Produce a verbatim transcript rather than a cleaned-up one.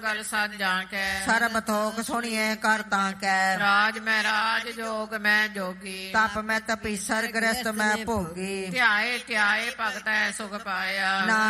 ਗਲ ਸਦ ਜਾਂ ਕੈ ਸਰਬ ਥੋਕ ਸੁਣੀਏ ਕਰ ਤਾਂ ਕੈ ਰਾਜ ਮੈਂ ਰਾਜ ਜੋਗ ਮੈਂ ਜੋਗੀ ਤਪ ਮੈਂ ਤਪੀਸਰ ਗ੍ਰਸਤ ਮੈਂ ਭੋਗੀ ਧਿਆਏ ਧਿਆਏ ਭਗਤੈ ਸੁਖ ਪਾਇਆ